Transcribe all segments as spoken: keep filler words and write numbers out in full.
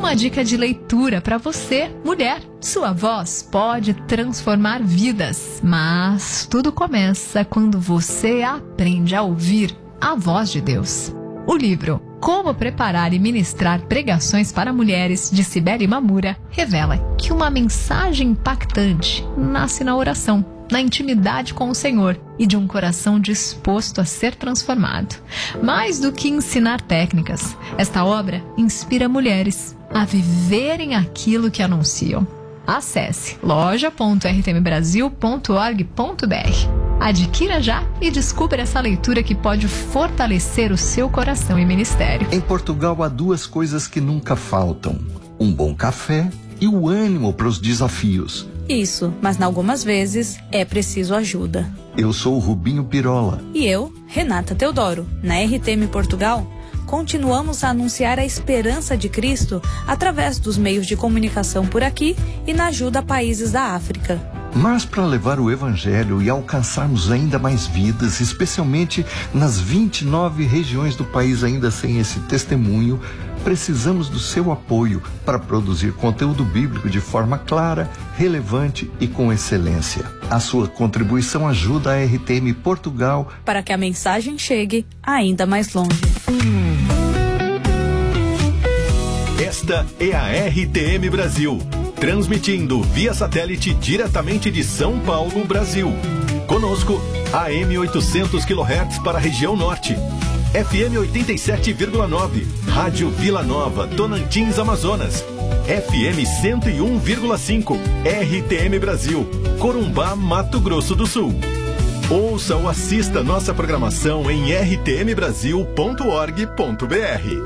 uma dica de leitura para você, mulher. Sua voz pode transformar vidas, mas tudo começa quando você aprende a ouvir a voz de Deus. O livro Como Preparar e Ministrar Pregações para Mulheres, de Cibele Mamura, revela que uma mensagem impactante nasce na oração, na intimidade com o Senhor e de um coração disposto a ser transformado. Mais do que ensinar técnicas, esta obra inspira mulheres a viverem aquilo que anunciam. Acesse loja ponto r t m brasil ponto org ponto b r. Adquira já e descubra essa leitura que pode fortalecer o seu coração e ministério. Em Portugal há duas coisas que nunca faltam: um bom café e o ânimo para os desafios. Isso, mas algumas vezes é preciso ajuda. Eu sou o Rubinho Pirola. E eu, Renata Teodoro. Na R T M Portugal, continuamos a anunciar a esperança de Cristo através dos meios de comunicação por aqui e na ajuda a países da África. Mas para levar o Evangelho e alcançarmos ainda mais vidas, especialmente nas vinte e nove regiões do país ainda sem esse testemunho, precisamos do seu apoio para produzir conteúdo bíblico de forma clara, relevante e com excelência. A sua contribuição ajuda a R T M Portugal para que a mensagem chegue ainda mais longe. Esta é a R T M Brasil, transmitindo via satélite diretamente de São Paulo, Brasil. Conosco, A M oitocentos quilohertz para a região norte, F M oitenta e sete vírgula nove, Rádio Vila Nova, Tocantins, Amazonas, F M cento e um vírgula cinco, R T M Brasil, Corumbá, Mato Grosso do Sul. Ouça ou assista nossa programação em r t m brasil ponto org ponto b r.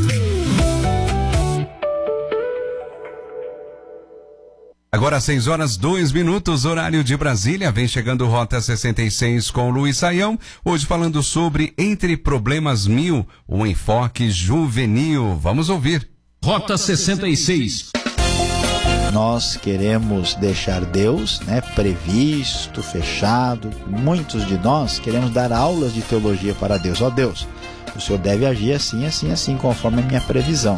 Agora seis horas, dois minutos, horário de Brasília. Vem chegando Rota sessenta e seis com Luiz Saião. Hoje falando sobre Entre Problemas Mil, um enfoque juvenil. Vamos ouvir. Rota sessenta e seis. Nós queremos deixar Deus, né, previsto, fechado. Muitos de nós queremos dar aulas de teologia para Deus. Ó Deus, o Senhor deve agir assim, assim, assim, conforme a minha previsão.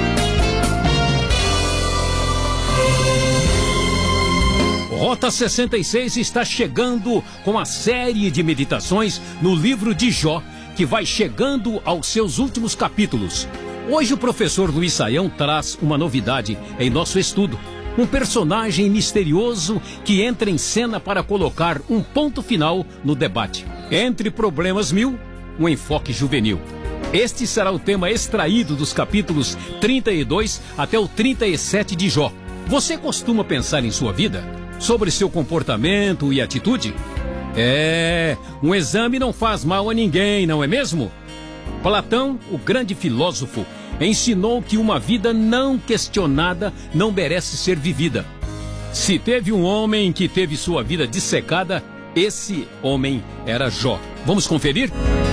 Rota sessenta e seis está chegando com a série de meditações no livro de Jó, que vai chegando aos seus últimos capítulos. Hoje o professor Luiz Saião traz uma novidade em nosso estudo. Um personagem misterioso que entra em cena para colocar um ponto final no debate. Entre Problemas Mil, um enfoque juvenil. Este será o tema extraído dos capítulos trinta e dois até o trinta e sete de Jó. Você costuma pensar em sua vida? Sobre seu comportamento e atitude? É, um exame não faz mal a ninguém, não é mesmo? Platão, o grande filósofo, ensinou que uma vida não questionada não merece ser vivida. Se teve um homem que teve sua vida dissecada, esse homem era Jó. Vamos conferir?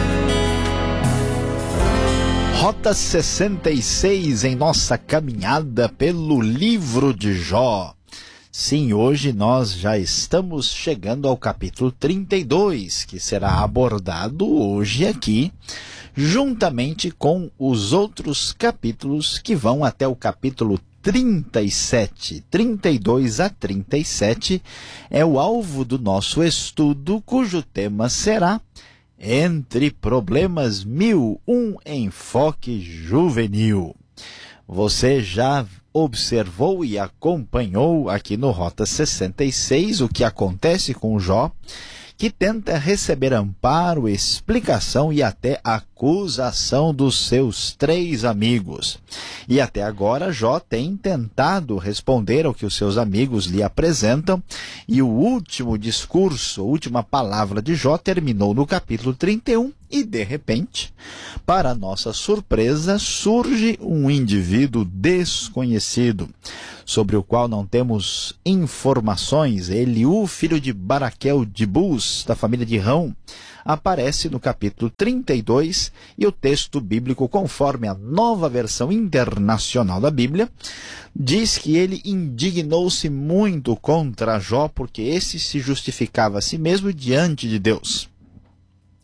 Rota sessenta e seis em nossa caminhada pelo livro de Jó. Sim, hoje nós já estamos chegando ao capítulo trinta e dois, que será abordado hoje aqui, juntamente com os outros capítulos que vão até o capítulo trinta e sete. trinta e dois a trinta e sete é o alvo do nosso estudo, cujo tema será Entre Problemas Mil, um enfoque juvenil. Você já observou e acompanhou aqui no Rota sessenta e seis o que acontece com Jó, que tenta receber amparo, explicação e até acusação dos seus três amigos. E até agora Jó tem tentado responder ao que os seus amigos lhe apresentam, e o último discurso, a última palavra de Jó terminou no capítulo trinta e um, e de repente, para nossa surpresa, surge um indivíduo desconhecido, sobre o qual não temos informações. Eliú, filho de Baraquel de Bus, da família de Rão, aparece no capítulo trinta e dois, e o texto bíblico, conforme a Nova Versão Internacional da Bíblia, diz que ele indignou-se muito contra Jó, porque esse se justificava a si mesmo diante de Deus.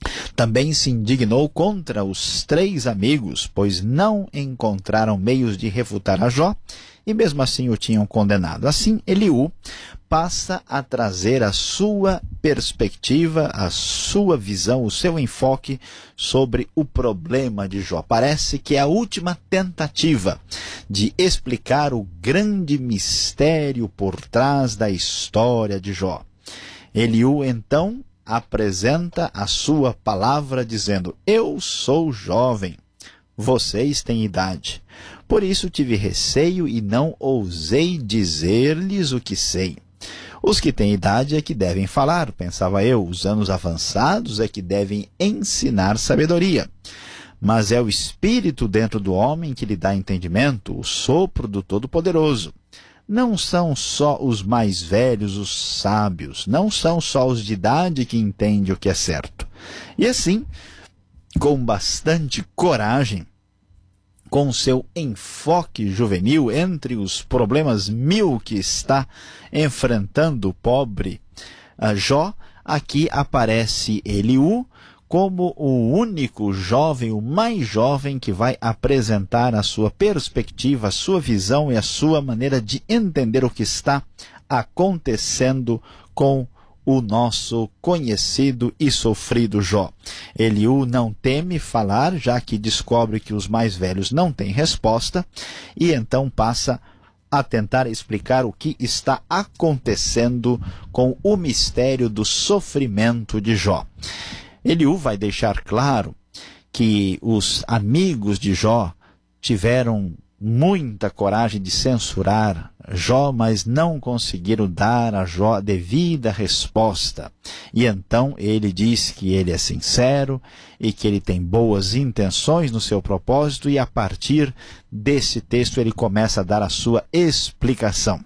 Também se indignou contra os três amigos, pois não encontraram meios de refutar a Jó, e mesmo assim o tinham condenado. Assim, Eliú passa a trazer a sua perspectiva, a sua visão, o seu enfoque sobre o problema de Jó. Parece que é a última tentativa de explicar o grande mistério por trás da história de Jó. Eliú, então, apresenta a sua palavra dizendo: eu sou jovem, vocês têm idade. Por isso tive receio e não ousei dizer-lhes o que sei. Os que têm idade é que devem falar, pensava eu. Os anos avançados é que devem ensinar sabedoria. Mas é o Espírito dentro do homem que lhe dá entendimento, o sopro do Todo-Poderoso. Não são só os mais velhos os sábios, não são só os de idade que entendem o que é certo. E assim, com bastante coragem, com seu enfoque juvenil entre os problemas mil que está enfrentando o pobre uh, Jó, aqui aparece Eliú como o único jovem, o mais jovem, que vai apresentar a sua perspectiva, a sua visão e a sua maneira de entender o que está acontecendo com o nosso conhecido e sofrido Jó. Eliú não teme falar, já que descobre que os mais velhos não têm resposta, e então passa a tentar explicar o que está acontecendo com o mistério do sofrimento de Jó. Eliú vai deixar claro que os amigos de Jó tiveram muita coragem de censurar Jó, mas não conseguiram dar a Jó a devida resposta. E então ele diz que ele é sincero e que ele tem boas intenções no seu propósito, e a partir desse texto ele começa a dar a sua explicação.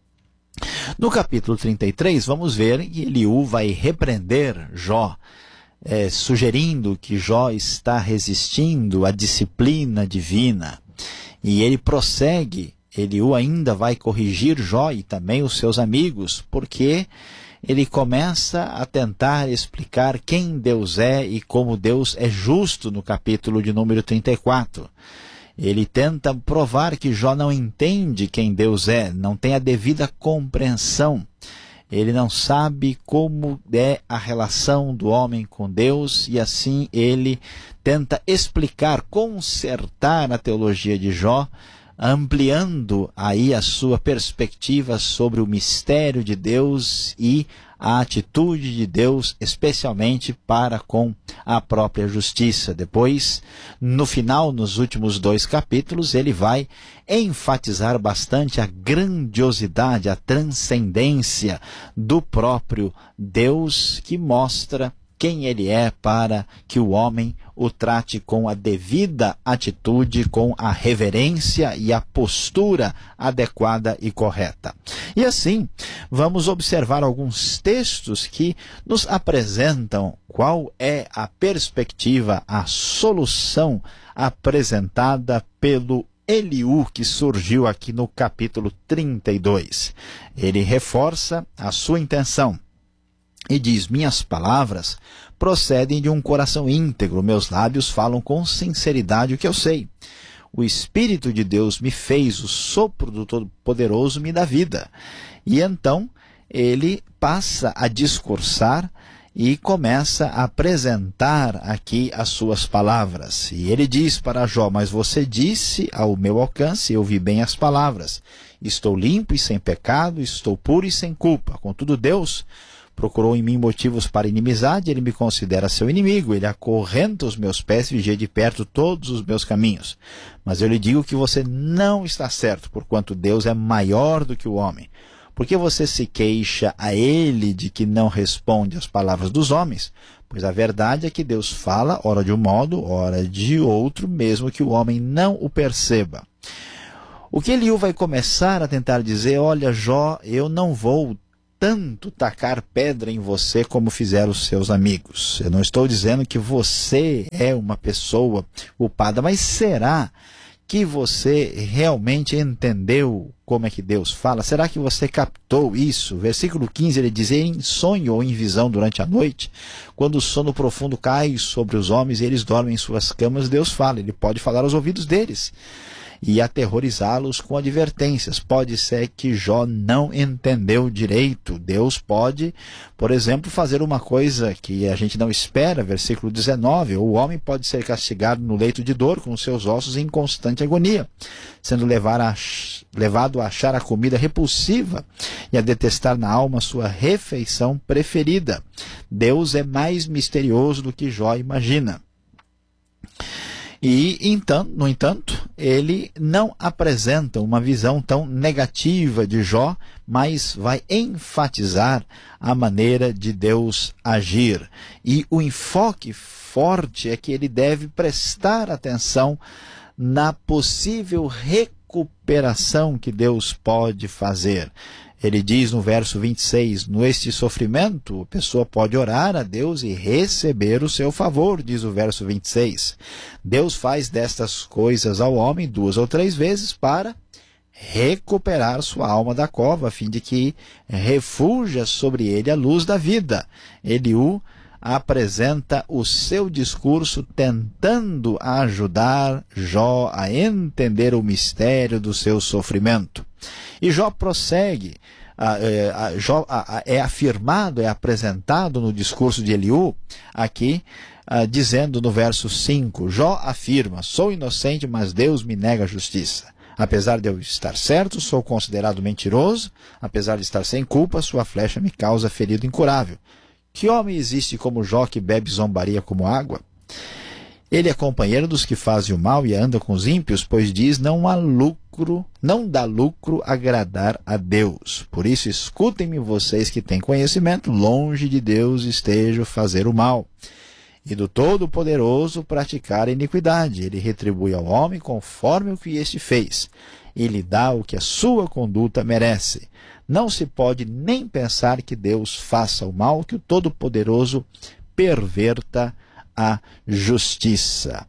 No capítulo trinta e três, vamos ver que Eliú vai repreender Jó, é, sugerindo que Jó está resistindo à disciplina divina. E ele prossegue, Eliú ainda vai corrigir Jó e também os seus amigos, porque ele começa a tentar explicar quem Deus é e como Deus é justo no capítulo de número trinta e quatro. Ele tenta provar que Jó não entende quem Deus é, não tem a devida compreensão. Ele não sabe como é a relação do homem com Deus, e assim ele tenta explicar, consertar a teologia de Jó, ampliando aí a sua perspectiva sobre o mistério de Deus e a atitude de Deus, especialmente para com a própria justiça. Depois, no final, nos últimos dois capítulos, ele vai enfatizar bastante a grandiosidade, a transcendência do próprio Deus, que mostra quem ele é, para que o homem o trate com a devida atitude, com a reverência e a postura adequada e correta. E assim, vamos observar alguns textos que nos apresentam qual é a perspectiva, a solução apresentada pelo Eliú, que surgiu aqui no capítulo trinta e dois. Ele reforça a sua intenção e diz: minhas palavras procedem de um coração íntegro, meus lábios falam com sinceridade o que eu sei. O Espírito de Deus me fez, o sopro do Todo-Poderoso me dá vida. E então ele passa a discursar e começa a apresentar aqui as suas palavras. E ele diz para Jó: mas você disse ao meu alcance, eu vi bem as palavras. Estou limpo e sem pecado, estou puro e sem culpa. Contudo, Deus procurou em mim motivos para inimizade, ele me considera seu inimigo, ele acorrenta os meus pés e vigia de perto todos os meus caminhos. Mas eu lhe digo que você não está certo, porquanto Deus é maior do que o homem. Por que você se queixa a ele de que não responde às palavras dos homens? Pois a verdade é que Deus fala, ora de um modo, ora de outro, mesmo que o homem não o perceba. O que Eliú vai começar a tentar dizer: olha, Jó, eu não vou tanto tacar pedra em você como fizeram os seus amigos. Eu não estou dizendo que você é uma pessoa culpada, mas será que você realmente entendeu como é que Deus fala? Será que você captou isso? Versículo quinze, ele diz: em sonho ou em visão durante a noite, quando o sono profundo cai sobre os homens e eles dormem em suas camas, Deus fala. Ele pode falar aos ouvidos deles e aterrorizá-los com advertências. Pode ser que Jó não entendeu direito. Deus pode, por exemplo, fazer uma coisa que a gente não espera. Versículo dezenove, o homem pode ser castigado no leito de dor, com seus ossos em constante agonia, sendo levar a, levado a achar a comida repulsiva e a detestar na alma sua refeição preferida. Deus é mais misterioso do que Jó imagina. E, então, no entanto, ele não apresenta uma visão tão negativa de Jó, mas vai enfatizar a maneira de Deus agir. E o enfoque forte é que ele deve prestar atenção na possível recuperação que Deus pode fazer. Ele diz no verso vinte e seis, neste sofrimento, a pessoa pode orar a Deus e receber o seu favor, diz o verso vinte e seis. Deus faz destas coisas ao homem duas ou três vezes para recuperar sua alma da cova, a fim de que refuja sobre ele a luz da vida. Eliú apresenta o seu discurso tentando ajudar Jó a entender o mistério do seu sofrimento. E Jó prossegue, a, a, a, Jó, a, a, é afirmado, é apresentado no discurso de Eliú, aqui, a, dizendo no verso cinco, Jó afirma: sou inocente, mas Deus me nega a justiça. Apesar de eu estar certo, sou considerado mentiroso. Apesar de estar sem culpa, sua flecha me causa ferido incurável. Que homem existe como Jó, que bebe zombaria como água? Ele é companheiro dos que fazem o mal e anda com os ímpios, pois diz: não há lucro, não dá lucro agradar a Deus. Por isso, escutem-me vocês que têm conhecimento, longe de Deus esteja fazer o mal, e do Todo-Poderoso praticar a iniquidade. Ele retribui ao homem conforme o que este fez, e lhe dá o que a sua conduta merece. Não se pode nem pensar que Deus faça o mal, que o Todo-Poderoso perverta a justiça.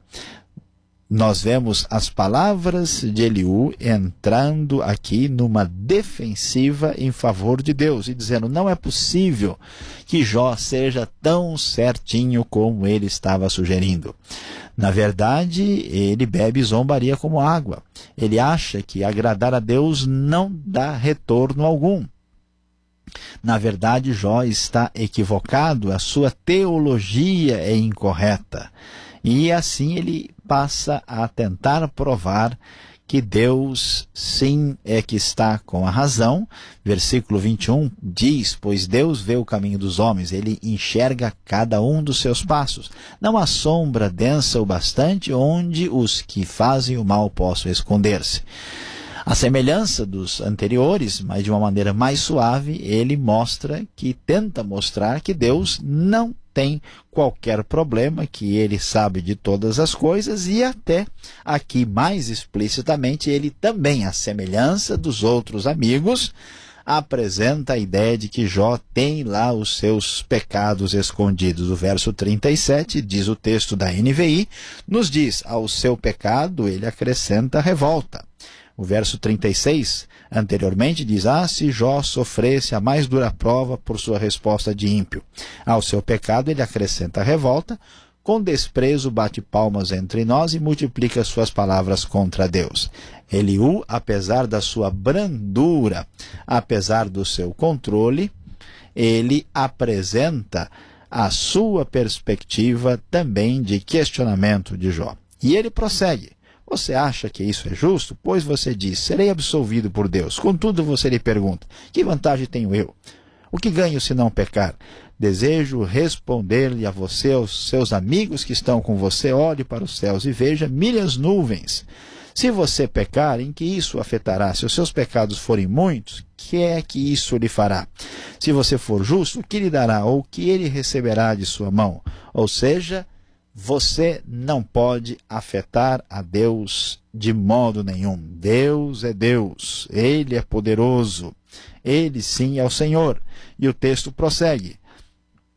Nós vemos as palavras de Eliú entrando aqui numa defensiva em favor de Deus e dizendo: não é possível que Jó seja tão certinho como ele estava sugerindo. Na verdade, ele bebe zombaria como água. Ele acha que agradar a Deus não dá retorno algum. Na verdade, Jó está equivocado, a sua teologia é incorreta. E assim ele passa a tentar provar que Deus sim é que está com a razão. Versículo vinte e um diz: pois Deus vê o caminho dos homens, ele enxerga cada um dos seus passos. Não há sombra densa o bastante onde os que fazem o mal possam esconder-se. A semelhança dos anteriores, mas de uma maneira mais suave, ele mostra que tenta mostrar que Deus não tem qualquer problema, que ele sabe de todas as coisas, e até aqui mais explicitamente ele também, à semelhança dos outros amigos, apresenta a ideia de que Jó tem lá os seus pecados escondidos. O verso trinta e sete, diz o texto da N V I, nos diz: ao seu pecado ele acrescenta revolta. O verso trinta e seis, anteriormente, diz: ah, se Jó sofresse a mais dura prova por sua resposta de ímpio. Ao seu pecado ele acrescenta revolta, com desprezo bate palmas entre nós e multiplica suas palavras contra Deus. Eliú, apesar da sua brandura, apesar do seu controle, ele apresenta a sua perspectiva também de questionamento de Jó. E ele prossegue: você acha que isso é justo? Pois você diz: serei absolvido por Deus. Contudo, você lhe pergunta: que vantagem tenho eu? O que ganho se não pecar? Desejo responder-lhe a você, aos seus amigos que estão com você: olhe para os céus e veja milhas nuvens. Se você pecar, em que isso afetará? Se os seus pecados forem muitos, que é que isso lhe fará? Se você for justo, o que lhe dará? Ou o que ele receberá de sua mão? Ou seja, você não pode afetar a Deus de modo nenhum. Deus é Deus, Ele é poderoso, Ele sim é o Senhor. E o texto prossegue: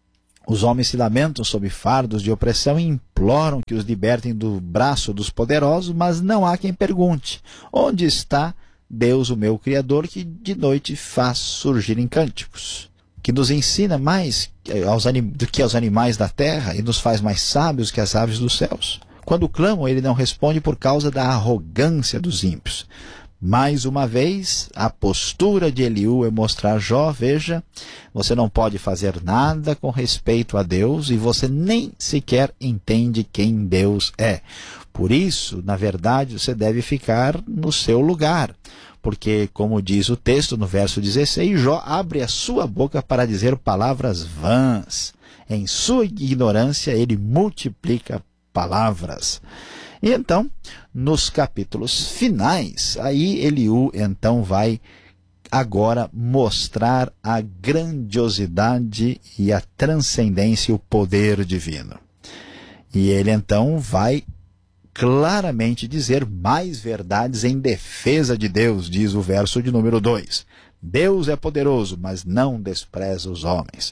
Os homens se lamentam sob fardos de opressão e imploram que os libertem do braço dos poderosos, mas não há quem pergunte: onde está Deus, o meu Criador, que de noite faz surgir em cânticos? Que nos ensina mais aos do que aos animais da terra e nos faz mais sábios que as aves dos céus. Quando clamam, ele não responde por causa da arrogância dos ímpios. Mais uma vez, a postura de Eliú é mostrar a Jó: veja, você não pode fazer nada com respeito a Deus e você nem sequer entende quem Deus é. Por isso, na verdade, você deve ficar no seu lugar. Porque, como diz o texto no verso dezesseis, Jó abre a sua boca para dizer palavras vãs. Em sua ignorância, ele multiplica palavras. E então, nos capítulos finais, aí Eliú então vai agora mostrar a grandiosidade e a transcendência e o poder divino. E ele então vai claramente dizer mais verdades em defesa de Deus, diz o verso de número dois. Deus é poderoso, mas não despreza os homens.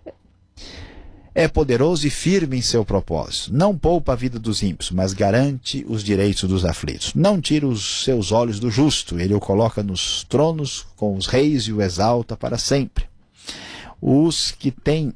É poderoso e firme em seu propósito. Não poupa a vida dos ímpios, mas garante os direitos dos aflitos. Não tira os seus olhos do justo. Ele o coloca nos tronos com os reis e o exalta para sempre. Os que têm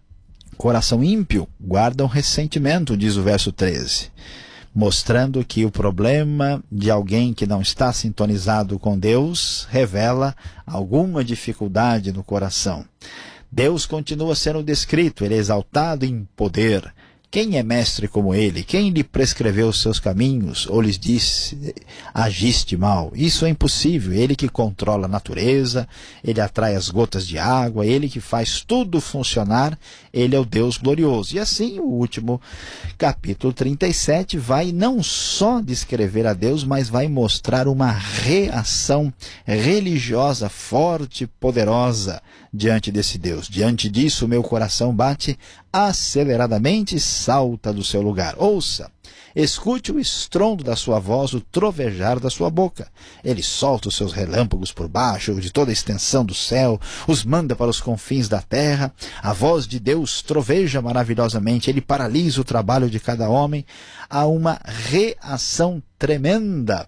coração ímpio guardam ressentimento, diz o verso treze. Mostrando que o problema de alguém que não está sintonizado com Deus revela alguma dificuldade no coração. Deus continua sendo descrito, ele é exaltado em poder. Quem é mestre como ele? Quem lhe prescreveu os seus caminhos ou lhes disse: agiste mal? Isso é impossível. Ele que controla a natureza, ele atrai as gotas de água, ele que faz tudo funcionar, ele é o Deus glorioso. E assim o último capítulo trinta e sete vai não só descrever a Deus, mas vai mostrar uma reação religiosa forte e poderosa diante desse Deus. Diante disso, meu coração bate aceleradamente e salta do seu lugar. Ouça, escute o estrondo da sua voz, o trovejar da sua boca. Ele solta os seus relâmpagos por baixo de toda a extensão do céu, os manda para os confins da terra. A voz de Deus troveja maravilhosamente, ele paralisa o trabalho de cada homem. Há uma reação tremenda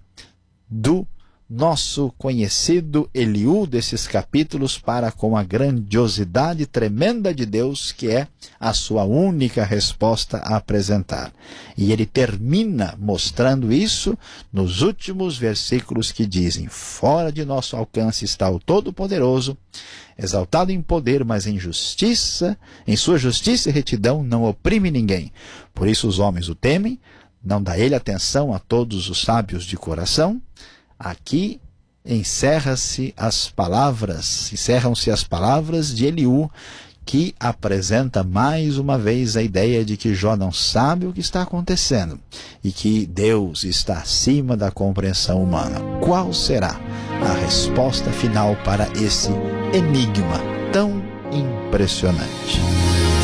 do nosso conhecido Eliú desses capítulos para com a grandiosidade tremenda de Deus, que é a sua única resposta a apresentar. E ele termina mostrando isso nos últimos versículos que dizem: fora de nosso alcance está o Todo-Poderoso, exaltado em poder, mas em justiça, em sua justiça e retidão não oprime ninguém. Por isso os homens o temem, não dá ele atenção a todos os sábios de coração. Aqui encerra-se as palavras, encerram-se as palavras de Eliú, que apresenta mais uma vez a ideia de que Jó não sabe o que está acontecendo e que Deus está acima da compreensão humana. Qual será a resposta final para esse enigma tão impressionante?